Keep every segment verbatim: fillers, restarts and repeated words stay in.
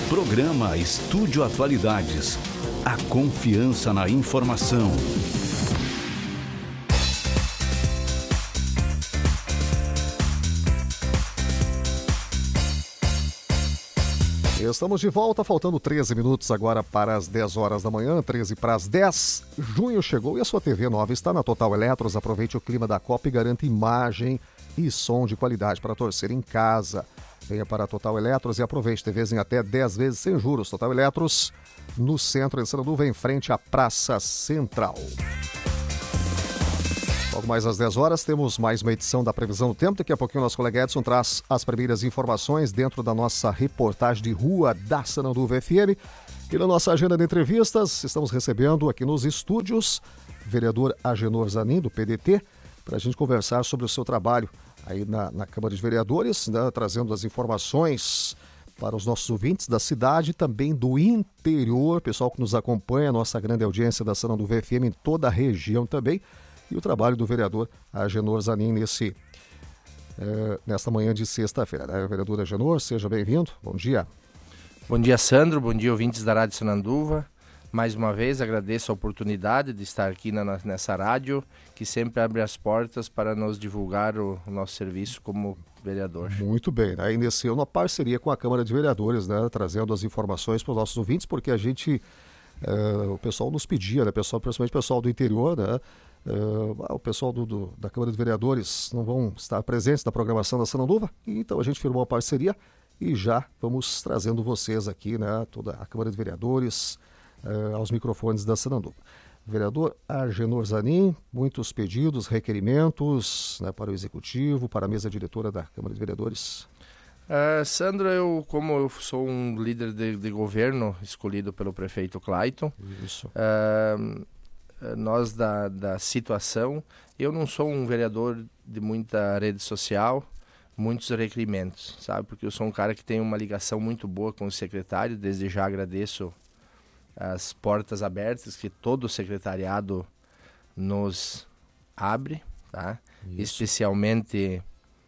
Programa Estúdio Atualidades. A confiança na informação. Estamos de volta, faltando treze minutos agora para as dez horas da manhã, treze para as dez. Junho chegou e a sua T V nova está na Total Eletros. Aproveite o clima da Copa e garanta imagem e som de qualidade para torcer em casa. Venha para a Total Eletros e aproveite T Vs em até dez vezes sem juros. Total Eletros, no centro de Sananduva, em frente à Praça Central. Logo mais às dez horas, temos mais uma edição da Previsão do Tempo. Daqui a pouquinho o nosso colega Edson traz as primeiras informações dentro da nossa reportagem de rua da Sananduva F M. E na nossa agenda de entrevistas, estamos recebendo aqui nos estúdios o vereador Agenor Zanin, do P D T, para a gente conversar sobre o seu trabalho aí na, na Câmara de Vereadores, né, trazendo as informações para os nossos ouvintes da cidade e também do interior, pessoal que nos acompanha, nossa grande audiência da Sananduva F M em toda a região também. E o trabalho do vereador Agenor Zanin nesse, é, nesta manhã de sexta-feira. Né? Vereador Agenor, seja bem-vindo. Bom dia. Bom dia, Sandro. Bom dia, ouvintes da Rádio Sananduva. Mais uma vez, agradeço a oportunidade de estar aqui na, nessa rádio, que sempre abre as portas para nos divulgar o, o nosso serviço como vereador. Muito bem. Né? Iniciou uma parceria com a Câmara de Vereadores, né? Trazendo as informações para os nossos ouvintes, porque a gente, é, o pessoal nos pedia, né? pessoal, principalmente o pessoal do interior, né? Uh, o pessoal do, do, da Câmara de Vereadores não vão estar presentes na programação da Sananduva, então a gente firmou uma parceria e já vamos trazendo vocês aqui, né, toda a Câmara de Vereadores, uh, aos microfones da Sananduva. Vereador Agenor Zanin, muitos pedidos, requerimentos, né, para o Executivo, para a mesa diretora da Câmara de Vereadores. Uh, Sandro, eu, como eu sou um líder de, de governo escolhido pelo prefeito Clayton, Isso. Uh, nós da, da situação, eu não sou um vereador de muita rede social, muitos requerimentos, sabe? Porque eu sou um cara que tem uma ligação muito boa com o secretário, desde já agradeço as portas abertas que todo o secretariado nos abre, tá? Especialmente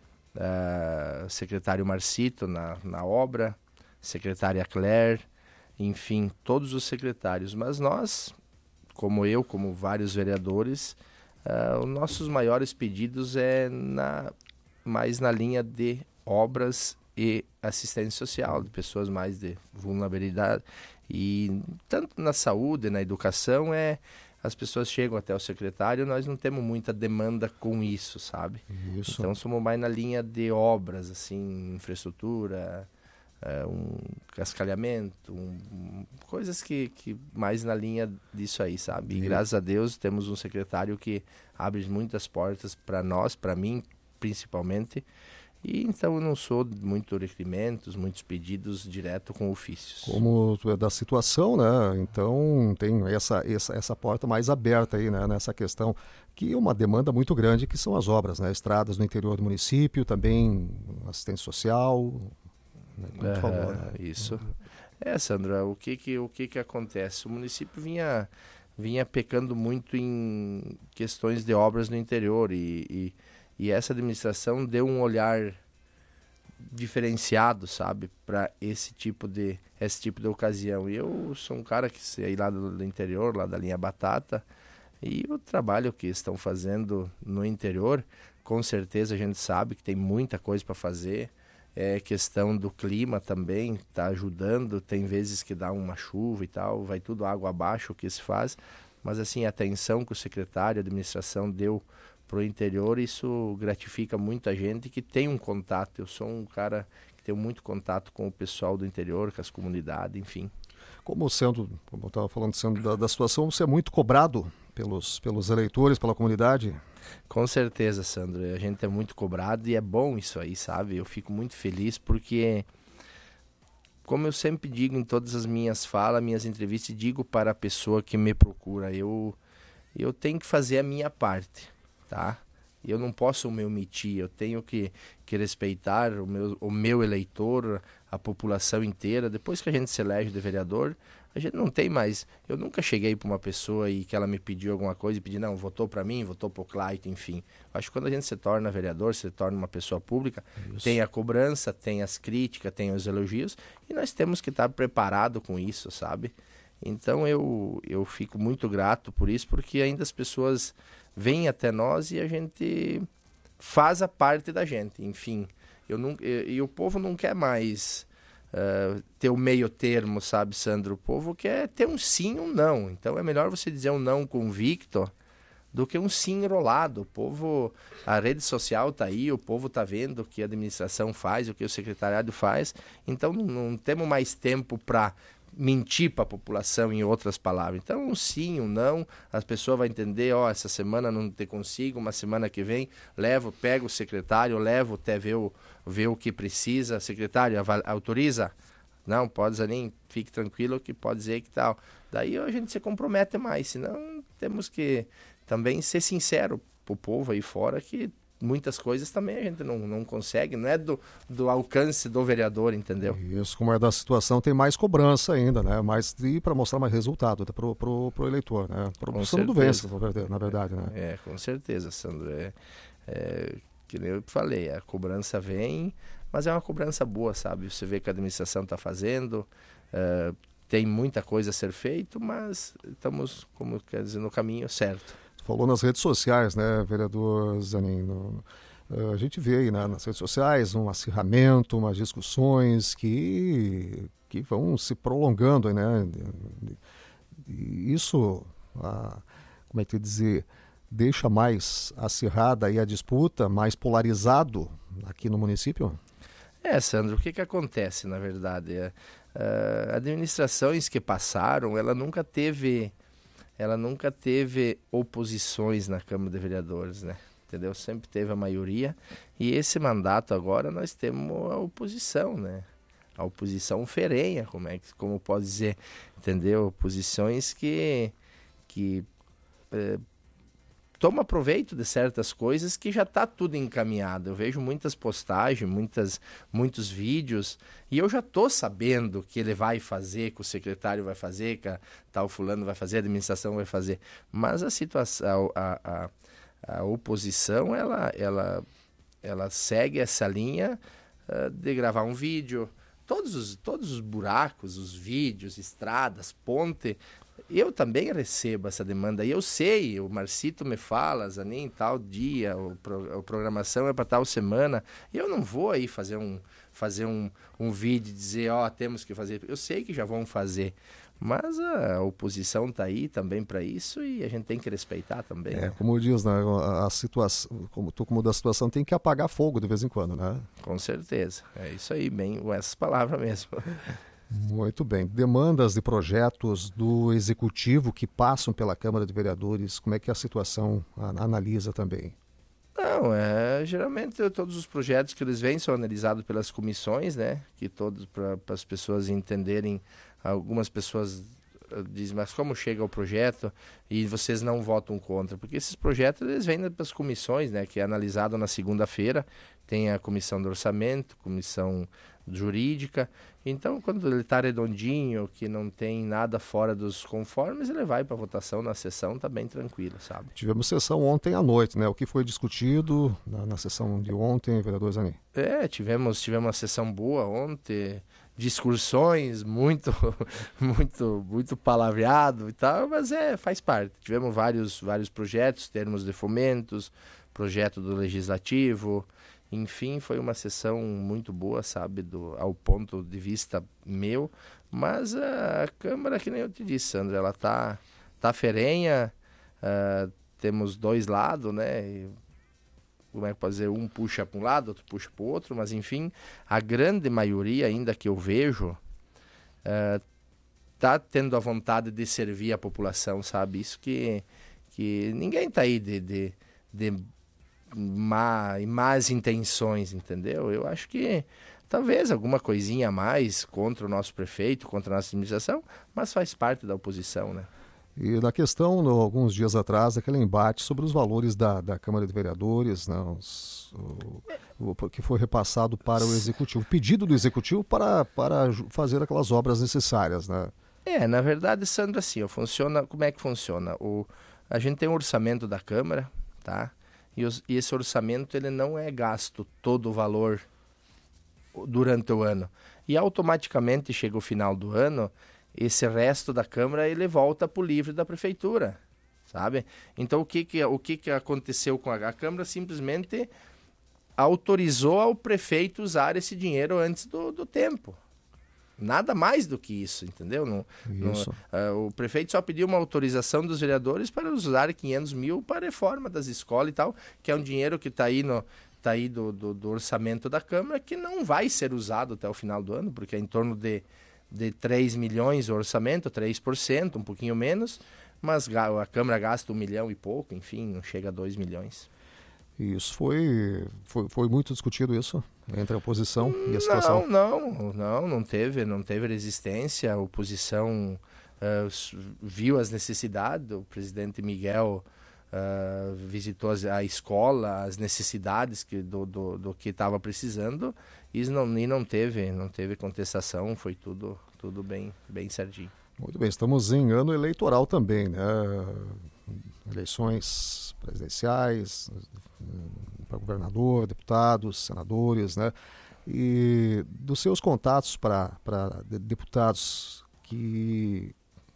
o uh, secretário Marcito na, na obra, secretária Claire, enfim, todos os secretários, mas nós... como eu, como vários vereadores, uh, os nossos maiores pedidos é na, mais na linha de obras e assistência social, de pessoas mais de vulnerabilidade. E tanto na saúde, na educação, é, as pessoas chegam até o secretário, nós não temos muita demanda com isso, sabe? Isso. Então somos mais na linha de obras, assim, infraestrutura... Uh, um cascalhamento, um, um, coisas que, que mais na linha disso aí, sabe? E graças a Deus temos um secretário que abre muitas portas para nós, para mim principalmente, e então eu não sou de muitos requerimentos, muitos pedidos direto com ofícios. Como tu é da situação, né? Então tem essa, essa, essa porta mais aberta aí, né? Nessa questão, que é uma demanda muito grande, que são as obras, né? Estradas no interior do município, também assistência social... Como tu falou, né? Isso. É, Sandra, o que que, o que que acontece? O município vinha, vinha pecando muito em questões de obras no interior e, e, e essa administração deu um olhar diferenciado, sabe, para esse tipo de esse tipo de ocasião. E eu sou um cara que sei lá do, do interior, lá da linha Batata, e o trabalho que estão fazendo no interior, com certeza a gente sabe que tem muita coisa para fazer. É questão do clima também, está ajudando, tem vezes que dá uma chuva e tal, vai tudo água abaixo o que se faz, mas assim, a atenção que o secretário, a administração deu para o interior, isso gratifica muita gente que tem um contato. Eu sou um cara que tem muito contato com o pessoal do interior, com as comunidades, enfim. Como sendo, como eu estava falando, sendo da, da situação, você é muito cobrado pelos, pelos eleitores, pela comunidade? Com certeza, Sandro. A gente é muito cobrado e é bom isso aí, sabe? Eu fico muito feliz porque, como eu sempre digo em todas as minhas falas, minhas entrevistas, digo para a pessoa que me procura, eu, eu tenho que fazer a minha parte, tá? Eu não posso me omitir, eu tenho que, que respeitar o meu, o meu eleitor, a população inteira. Depois que a gente se elege de vereador, a gente não tem mais... Eu nunca cheguei para uma pessoa e que ela me pediu alguma coisa e pedi, não, votou para mim, votou para o Clayton, enfim. Acho que quando a gente se torna vereador, se torna uma pessoa pública, isso. Tem a cobrança, tem as críticas, tem os elogios, e nós temos que estar preparado com isso, sabe? Então eu, eu fico muito grato por isso, porque ainda as pessoas vêm até nós e a gente faz a parte da gente, enfim. Eu não, e, e o povo não quer mais... Uh, ter o meio termo, sabe, Sandro? O povo quer ter um sim e um não. Então é melhor você dizer um não convicto do que um sim enrolado. O povo, a rede social tá aí, o povo tá vendo o que a administração faz, o que o secretariado faz. Então não, não temos mais tempo para mentir para a população, em outras palavras. Então um sim, um não, as pessoas vão entender, ó, essa semana não te consigo, uma semana que vem, levo, pego o secretário, levo até ver o, ver o que precisa, secretário, autoriza? Não, pode nem, fique tranquilo que pode dizer que tal. Daí a gente se compromete mais, senão temos que também ser sincero pro povo aí fora que muitas coisas também a gente não, não consegue, não é do, do alcance do vereador, entendeu? Isso, como é da situação, tem mais cobrança ainda, né? Mais para mostrar mais resultado para o pro, pro eleitor, né? Para o Sandro Vence, na verdade, né? É, com certeza, Sandro. É, é, que nem eu falei, a cobrança vem, mas é uma cobrança boa, sabe? Você vê que a administração está fazendo, é, tem muita coisa a ser feita, mas estamos, como quer dizer, no caminho certo. Falou nas redes sociais, né, vereador Zanin? No, uh, a gente vê aí, né, nas redes sociais um acirramento, umas discussões que, que vão se prolongando, né? E isso, uh, como é que eu dizer, deixa mais acirrada aí a disputa, mais polarizado aqui no município? É, Sandro, o que que acontece, na verdade? É, uh, administrações que passaram, ela nunca teve... ela nunca teve oposições na Câmara de Vereadores, né? Entendeu? Sempre teve a maioria. E esse mandato agora nós temos a oposição, né? A oposição ferrenha, como é que, como pode dizer, entendeu? Oposições que que é, toma proveito de certas coisas que já está tudo encaminhado. Eu vejo muitas postagens, muitas, muitos vídeos, e eu já estou sabendo que ele vai fazer, que o secretário vai fazer, que a tal fulano vai fazer, a administração vai fazer. Mas a situação, a, a, a oposição, ela, ela, ela segue essa linha uh, de gravar um vídeo. Todos os, todos os buracos, os vídeos, estradas, ponte... Eu também recebo essa demanda e eu sei, o Marcito me fala, Zanin, tal dia, o pro, a programação é para tal semana. Eu não vou aí fazer um, fazer um, um vídeo e dizer, ó, oh, temos que fazer. Eu sei que já vão fazer, mas a oposição está aí também para isso e a gente tem que respeitar também. É, né? Como diz, né, a situação, como tu como da situação, tem que apagar fogo de vez em quando, né? Com certeza, é isso aí, bem com essas palavras mesmo. Muito bem. Demandas de projetos do Executivo que passam pela Câmara de Vereadores, como é que a situação analisa também? Não, é, geralmente todos os projetos que eles vêm são analisados pelas comissões, né? Que todos, para as pessoas entenderem, algumas pessoas dizem, mas como chega o projeto e vocês não votam contra? Porque esses projetos eles vêm das comissões, né? Que é analisado na segunda-feira, tem a comissão do orçamento, comissão jurídica. Então, quando ele está redondinho, que não tem nada fora dos conformes, ele vai para votação na sessão, está bem tranquilo, sabe? Tivemos sessão ontem à noite, né? O que foi discutido na, na sessão de ontem, vereador Zanin? É, tivemos, tivemos uma sessão boa ontem, discussões, muito, muito, muito palavreado e tal, mas é, faz parte. Tivemos vários, vários projetos, termos de fomentos, projeto do Legislativo. Enfim, foi uma sessão muito boa, sabe, do, ao ponto de vista meu, mas a Câmara, que nem eu te disse, Sandra, ela tá, tá ferrenha, uh, temos dois lados, né, e, como é que pode dizer, um puxa para um lado, outro puxa para o outro, mas enfim, a grande maioria ainda que eu vejo, uh, tá tendo a vontade de servir a população, sabe, isso que, que ninguém tá aí de... de, de Má, más intenções, entendeu? Eu acho que talvez alguma coisinha a mais contra o nosso prefeito, contra a nossa administração, mas faz parte da oposição, né? E na questão, no, alguns dias atrás, aquele embate sobre os valores da, da Câmara de Vereadores, né? Os, o, que foi repassado para o Executivo, pedido do Executivo para, para fazer aquelas obras necessárias, né? É, na verdade, Sandro, assim, ó, funciona, como é que funciona? O, a gente tem um orçamento da Câmara, tá? E, os, e esse orçamento ele não é gasto todo o valor durante o ano. E automaticamente chega o final do ano, esse resto da Câmara ele volta para o livre da Prefeitura, sabe? Então o que que, o que, que aconteceu com a, a Câmara? Simplesmente autorizou ao prefeito usar esse dinheiro antes do, do tempo. Nada mais do que isso, entendeu? Não, isso. Não, uh, o prefeito só pediu uma autorização dos vereadores para usar quinhentos mil para a reforma das escolas e tal, que é um dinheiro que está aí, no, tá aí do, do, do orçamento da Câmara, que não vai ser usado até o final do ano, porque é em torno de, de três milhões o orçamento, três por cento, um pouquinho menos, mas a Câmara gasta um milhão e pouco, enfim, não chega a dois milhões. Isso foi, foi, foi muito discutido isso entre a oposição e a situação? Não, não, não, não teve, não teve resistência. A oposição uh, viu as necessidades. O presidente Miguel uh, visitou as, a escola, as necessidades que, do, do, do que estava precisando e não, e não teve, não teve contestação. Foi tudo, tudo bem, bem certinho. Muito bem, estamos em ano eleitoral também, né? Eleições presidenciais, para governador, deputados, senadores, né? E dos seus contatos para deputados que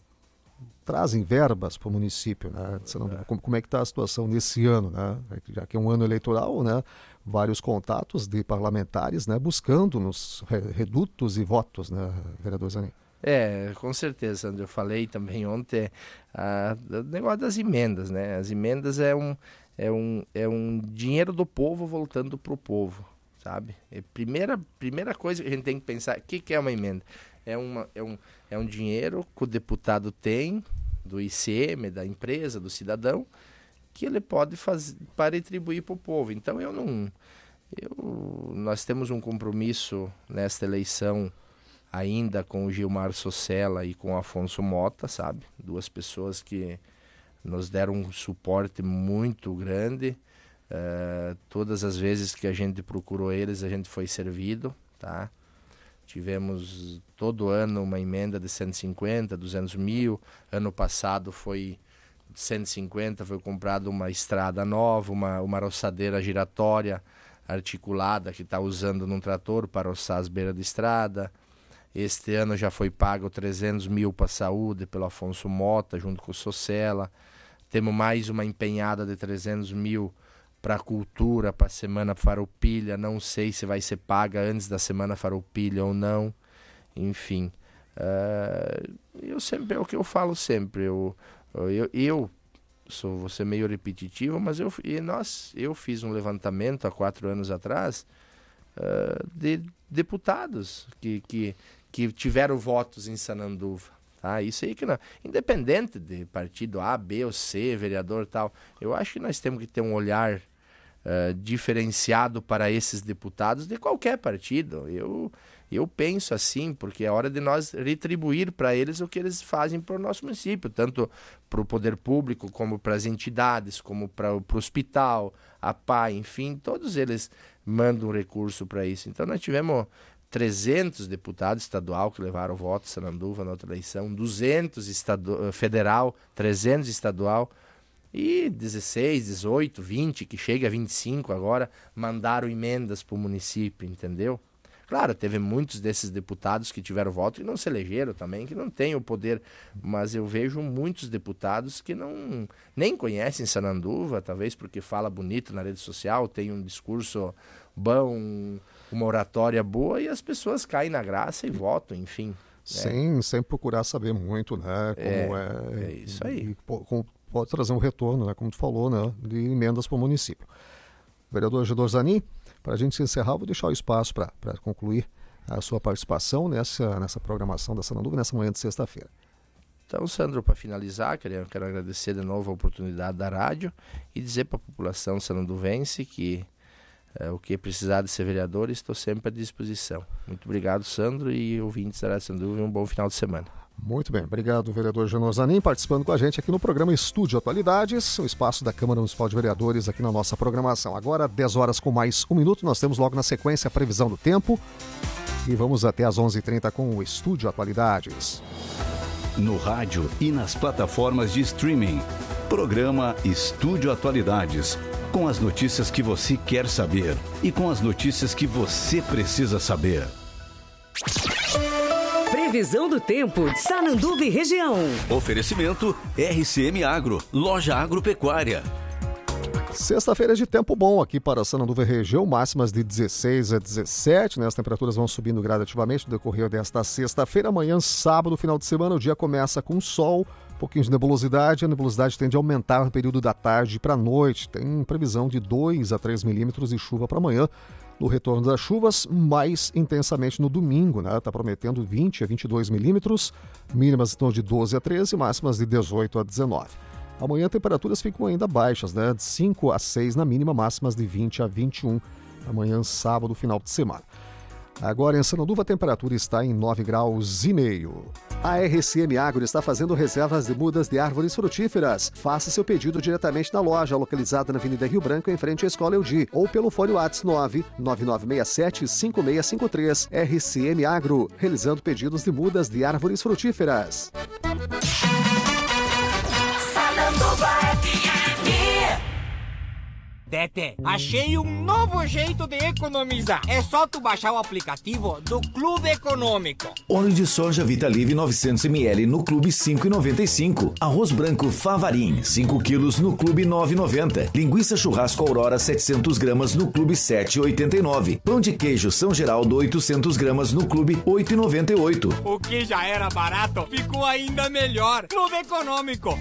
trazem verbas para o município, né? Como, como é que está a situação nesse ano, né? Já que é um ano eleitoral, né? Vários contatos de parlamentares, né? Buscando nos redutos e votos, né, vereador Zanin? É, com certeza, André. Eu falei também ontem ah, do negócio das emendas, né? As emendas é um, é um, é um dinheiro do povo voltando para o povo, sabe? É primeira, primeira coisa que a gente tem que pensar, o que, que é uma emenda? É, uma, é, um, é um dinheiro que o deputado tem do I C M, da empresa, do cidadão, que ele pode fazer para retribuir para o povo. Então eu não... Eu, nós temos um compromisso nesta eleição ainda com o Gilmar Sossella e com o Afonso Mota, sabe? Duas pessoas que nos deram um suporte muito grande. Uh, todas as vezes que a gente procurou eles, a gente foi servido, tá? Tivemos todo ano uma emenda de cento e cinquenta, duzentos mil. Ano passado foi cento e cinquenta, foi comprada uma estrada nova, uma, uma roçadeira giratória articulada que está usando num trator para roçar as beiras de estrada. Este ano já foi pago trezentos mil para a saúde pelo Afonso Mota, junto com o Sossella. Temos mais uma empenhada de trezentos mil para a cultura, para a Semana Farroupilha. Não sei se vai ser paga antes da Semana Farroupilha ou não. Enfim, uh, eu sempre, é o que eu falo sempre. Eu, eu, eu sou, vou ser meio repetitivo, mas eu, e nós, eu fiz um levantamento há quatro anos atrás uh, de deputados que... que que tiveram votos em Sananduva, tá? Isso aí que não, independente de partido A, B ou C, vereador e tal, eu acho que nós temos que ter um olhar uh, diferenciado para esses deputados de qualquer partido. Eu, eu penso assim, porque é hora de nós retribuir para eles o que eles fazem para o nosso município, tanto para o poder público, como para as entidades, como para o hospital, a P A, enfim, todos eles mandam recurso para isso. Então nós tivemos trezentos deputados estadual que levaram voto em Sananduva na outra eleição, duzentos estadu- federal, trezentos estadual e dezesseis, dezoito, vinte, que chega a vinte e cinco agora, mandaram emendas para o município, entendeu? Claro, teve muitos desses deputados que tiveram voto e não se elegeram também, que não têm o poder, mas eu vejo muitos deputados que não nem conhecem Sananduva, talvez porque fala bonito na rede social, tem um discurso bom, uma oratória boa e as pessoas caem na graça e votam, enfim. Sem, né? Sem procurar saber muito, né? Como é, é, é isso aí. E, como pode trazer um retorno, né? Como tu falou, né? De emendas para o município. Vereador Gedor Zanin, para a gente se encerrar, vou deixar o espaço para concluir a sua participação nessa, nessa programação da Sananduva nessa manhã de sexta-feira. Então, Sandro, para finalizar, quero, quero agradecer de novo a oportunidade da rádio e dizer para a população sananduvense que É, o que precisar de ser vereador, estou sempre à disposição. Muito obrigado, Sandro, e ouvintes da Rádio Sananduva, um bom final de semana. Muito bem, obrigado, vereador Janor Zanin, participando com a gente aqui no programa Estúdio Atualidades, o espaço da Câmara Municipal de Vereadores aqui na nossa programação. Agora, dez horas com mais um minuto, nós temos logo na sequência a previsão do tempo e vamos até às onze e trinta com o Estúdio Atualidades. No rádio e nas plataformas de streaming, programa Estúdio Atualidades, com as notícias que você quer saber e com as notícias que você precisa saber. Previsão do tempo de Sananduva e região. Oferecimento R C M Agro, loja agropecuária. Sexta-feira de tempo bom aqui para Sananduva e região, máximas de dezesseis a dezessete, né? As temperaturas vão subindo gradativamente no decorrer desta sexta-feira. Amanhã, sábado, final de semana, o dia começa com sol, um pouquinho de nebulosidade. A nebulosidade tende a aumentar no período da tarde para a noite. Tem previsão de dois a três milímetros de chuva para amanhã. No retorno das chuvas, mais intensamente no domingo, né? Está prometendo vinte a vinte e dois milímetros, mínimas estão de doze a treze, máximas de dezoito a dezenove. Amanhã temperaturas ficam ainda baixas, né? De cinco a seis na mínima, máximas de vinte a vinte e um. Amanhã, sábado, final de semana. Agora em Sananduva a temperatura está em nove graus e meio. A R C M Agro está fazendo reservas de mudas de árvores frutíferas. Faça seu pedido diretamente na loja, localizada na Avenida Rio Branco, em frente à Escola Eudi, ou pelo fone WhatsApp nove nove nove seis sete cinco seis cinco três. R C M Agro, realizando pedidos de mudas de árvores frutíferas. Sananduva F M. Tete, achei um novo jeito de economizar. É só tu baixar o aplicativo do Clube Econômico. Óleo de soja Vitalive novecentos mililitros no Clube cinco reais e noventa e cinco centavos. Arroz branco Favarim cinco quilos no Clube nove reais e noventa centavos. Linguiça churrasco Aurora setecentos gramas no Clube sete reais e oitenta e nove centavos. Pão de queijo São Geraldo oitocentos gramas no Clube oito reais e noventa e oito centavos. O que já era barato ficou ainda melhor. Clube Econômico,